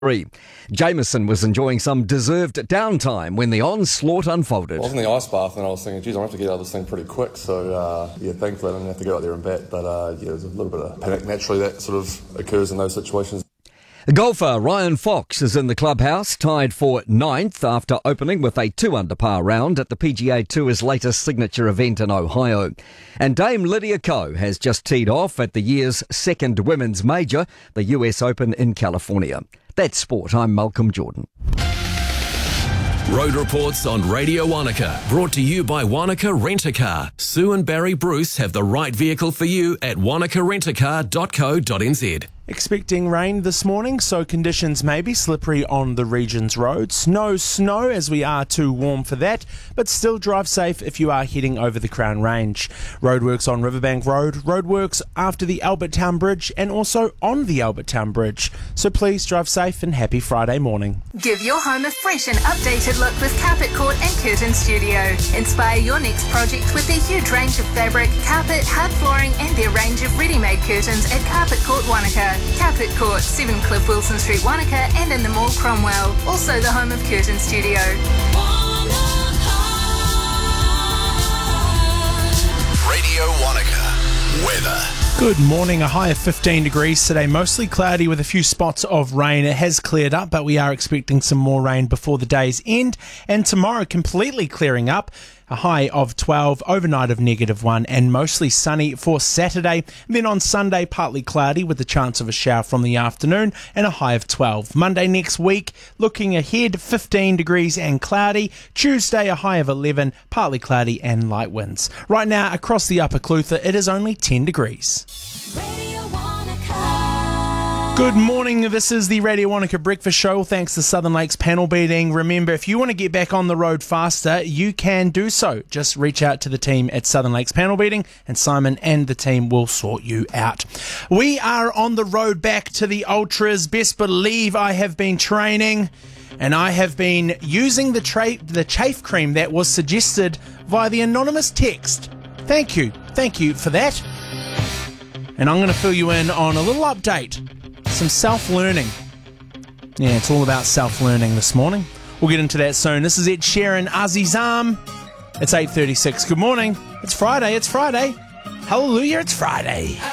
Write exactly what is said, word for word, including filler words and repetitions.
Three. Jameson was enjoying some deserved downtime when the onslaught unfolded. I was in the ice bath and I was thinking, geez, I'm going to have to get out of this thing pretty quick. So, uh, yeah, thankfully I didn't have to go out there and bat. But, uh, yeah, there's a little bit of panic. Naturally, that sort of occurs in those situations. Golfer Ryan Fox is in the clubhouse, tied for ninth after opening with a two-under par round at the P G A Tour's latest signature event in Ohio. And Dame Lydia Ko has just teed off at the year's second women's major, the U S Open in California. That's sport. I'm Malcolm Jordan. Road Reports on Radio Wanaka, brought to you by Wanaka Rent-A-Car. Sue and Barry Bruce have the right vehicle for you at wanaka rent a car dot co dot n z. Expecting rain this morning, so conditions may be slippery on the region's roads. No snow, as we are too warm for that, but still drive safe if you are heading over the Crown Range. Roadworks on Riverbank Road, roadworks after the Albert Town Bridge, and also on the Albert Town Bridge. So please drive safe and happy Friday morning. Give your home a fresh and updated look with Carpet Court and Curtain Studio. Inspire your next project with their huge range of fabric, carpet, hard flooring, and their range of ready-made curtains at Carpet Court Wanaka. Carpet Court, seven Cliff Wilson Street, Wanaka, and in the Mall, Cromwell. Also the home of Curtain Studio. Radio Wanaka. Weather. Good morning, a high of fifteen degrees today, mostly cloudy with a few spots of rain. It has cleared up, but we are expecting some more rain before the day's end. And tomorrow, completely clearing up, a high of twelve, overnight of negative one, and mostly sunny for Saturday. And then on Sunday, partly cloudy with the chance of a shower from the afternoon, and a high of twelve. Monday next week, looking ahead, fifteen degrees and cloudy. Tuesday, a high of eleven, partly cloudy and light winds. Right now, across the Upper Clutha, it is only ten degrees. Good morning, this is the Radio Wanaka Breakfast Show, thanks to Southern Lakes panel beating. Remember, if you want to get back on the road faster, you can do so. Just reach out to the team at Southern Lakes panel beating, and Simon and the team will sort you out. We are on the road back to the Ultras. Best believe I have been training, and I have been using the, tra- the chafe cream that was suggested via the anonymous text. Thank you, thank you for that. And I'm going to fill you in on a little update. Some self-learning. Yeah, it's all about self-learning this morning. We'll get into that soon. This is Ed Sheeran, Azizam. It's eight thirty-six. Good morning. It's Friday. It's Friday. Hallelujah, it's Friday.